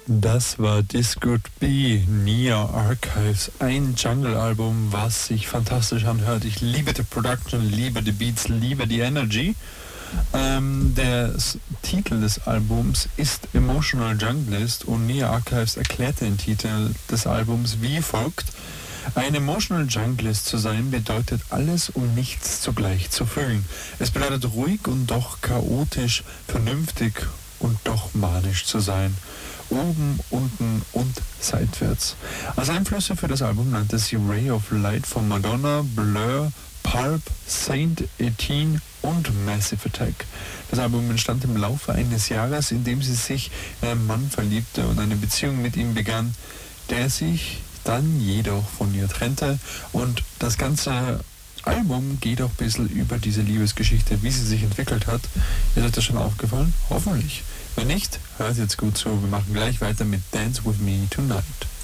Das war This Could Be, Nia Archives, ein Jungle-Album, was sich fantastisch anhört. Ich liebe die Production, liebe die Beats, liebe die Energy. Der Titel des Albums ist Emotional Junglist und Nia Archives erklärt den Titel des Albums wie folgt. Ein Emotional Junglist zu sein bedeutet alles und nichts zugleich zu fühlen. Es bedeutet ruhig und doch chaotisch, vernünftig und doch manisch zu sein. Oben, unten und seitwärts. Als Einflüsse für das Album nannte sie Ray of Light von Madonna, Blur, Pulp, Saint Etienne und Massive Attack. Das Album entstand im Laufe eines Jahres, in dem sie sich in einen Mann verliebte und eine Beziehung mit ihm begann, der sich dann jedoch von ihr trennte. Und das ganze Album geht auch ein bisschen über diese Liebesgeschichte, wie sie sich entwickelt hat. Ist euch das schon aufgefallen? Hoffentlich. Wenn nicht, hört jetzt gut zu. Wir machen gleich weiter mit Dance With Me Tonight.